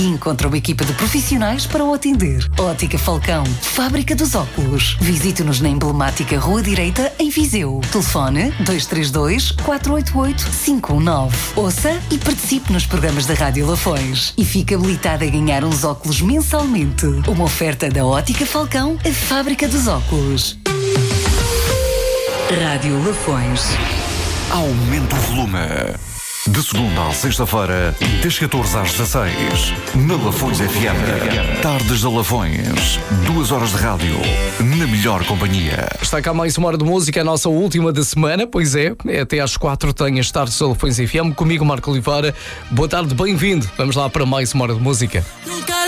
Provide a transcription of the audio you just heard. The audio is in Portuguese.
E encontra uma equipa de profissionais para o atender. Ótica Falcão, fábrica dos óculos. Visite-nos na emblemática Rua Direita, em Viseu. Telefone 232-488-519. Ouça e participe nos programas da Rádio Lafões. E fique habilitado a ganhar uns óculos mensalmente. Uma oferta da Ótica Falcão, a fábrica dos óculos. Rádio Lafões. Aumenta o volume. De segunda à sexta-feira, das 14 às 16, na Lafões FM. Tardes da Lafões. 2 horas de rádio, na melhor companhia. Está cá mais uma hora de música, a nossa última da semana, pois é. Até às 4 tem as Tardes da Lafões FM. Comigo, Marco Oliveira. Boa tarde, bem-vindo. Vamos lá para mais uma hora de música. Nunca